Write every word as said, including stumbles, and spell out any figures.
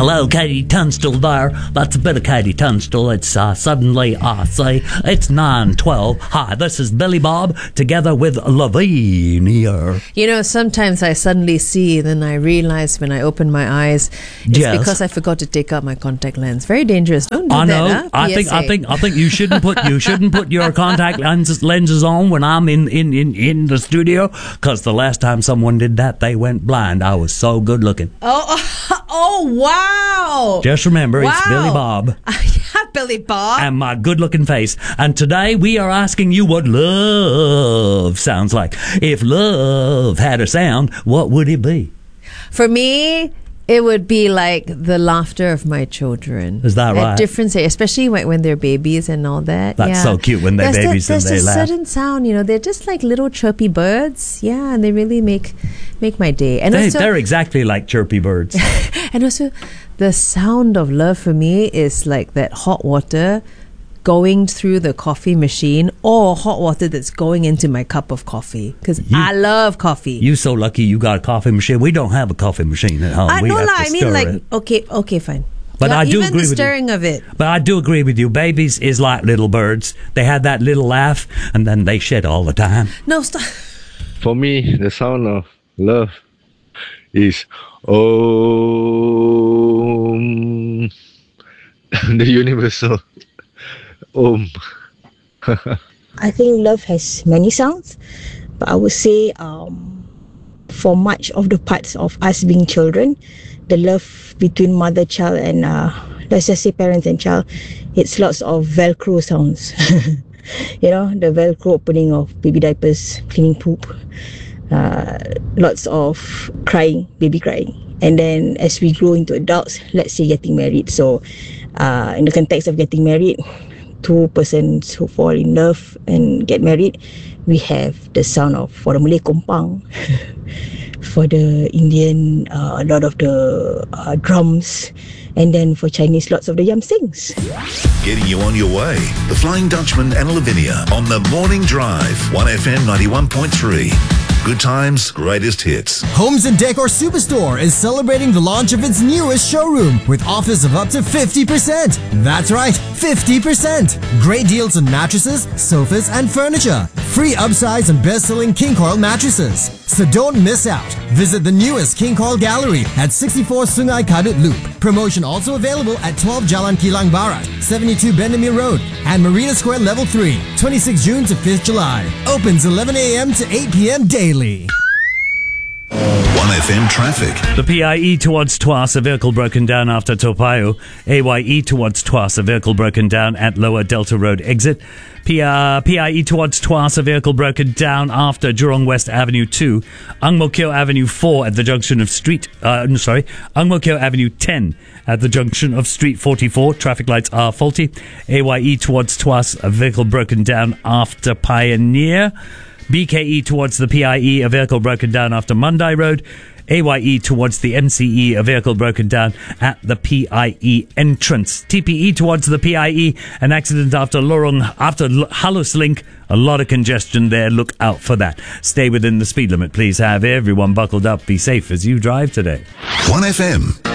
hello, Katie Tunstall there. That's a bit of Katie Tunstall. It's uh, suddenly, I say, it's nine twelve. Hi, this is Billy Bob, together with Lavinia. You know, sometimes I suddenly see, then I realize when I open my eyes, it's Yes. because I forgot to take out my contact lens. Very dangerous. Don't do I know. that, huh? I think. I think. I think you shouldn't put. You shouldn't put your contact lenses lenses on when I'm in in in, in the studio. Because the last time someone did that, they went blind. I was so good looking. Oh, oh, wow. Just remember, wow. it's Billy Bob. Yeah, Billy Bob. And my good-looking face. And today we are asking you what love sounds like. If love had a sound, what would it be? For me, it would be like the laughter of my children. Is that right? At different stages, especially when, when they're babies and all that. That's yeah. so cute when they're there's babies that, and they There's laugh. a certain sound, you know, they're just like little chirpy birds. Yeah, and they really make make my day. And They, also, they're exactly like chirpy birds. and also, the sound of love for me is like that hot water going through the coffee machine, or hot water that's going into my cup of coffee, because I love coffee. You so lucky you got a coffee machine. We don't have a coffee machine at home. I we know, have la, to I mean, stir like, it. okay, okay, fine. But Yeah, I do even agree the with you. stirring of it. But I do agree with you. Babies is like little birds. They have that little laugh, and then they shed all the time. No, stop. For me, the sound of love is Om. The universal Om. I think love has many sounds, but I would say um, for much of the parts of us being children, the love between mother, child, and uh, let's just say parents and child, it's lots of Velcro sounds. You know, the Velcro opening of baby diapers, cleaning poop, uh, lots of crying, baby crying. And then as we grow into adults, let's say getting married. So uh, in the context of getting married, two persons who fall in love and get married, we have the sound of, for the Malay, kompang. For the Indian, uh, a lot of the uh, drums. And then for Chinese, lots of the yam sings. Getting you on your way. The Flying Dutchman and Lavinia on the Morning Drive. one F M ninety-one point three. Good times, greatest hits. Homes and Decor Superstore is celebrating the launch of its newest showroom with offers of up to fifty percent. That's right, fifty percent. Great deals on mattresses, sofas, and furniture. Free upsize and best-selling King Coil mattresses. So don't miss out. Visit the newest King Coil Gallery at sixty-four Sungai Kadut Loop. Promotion also available at twelve Jalan Kilang Barat, seventy-two Bendemeer Road, and Marina Square Level three, twenty-sixth June to fifth July. Opens eleven a.m. to eight p.m. daily. one F M traffic. The P I E towards Tuas, a vehicle broken down after Toa Payoh. A Y E towards Tuas, a vehicle broken down at Lower Delta Road exit. P- uh, P I E towards Tuas, a vehicle broken down after Jurong West Avenue two. Ang Mo Kio Avenue four at the junction of Street... Uh, no, sorry. Ang Mo Kio Avenue ten at the junction of Street forty-four. Traffic lights are faulty. A Y E towards Tuas, a vehicle broken down after Pioneer. B K E towards the P I E, a vehicle broken down after Mandai Road. A Y E towards the M C E, a vehicle broken down at the P I E entrance. T P E towards the P I E, an accident after Lorong, after Halus Link. A lot of congestion there. Look out for that. Stay within the speed limit, please. Have everyone buckled up. Be safe as you drive today. one F M.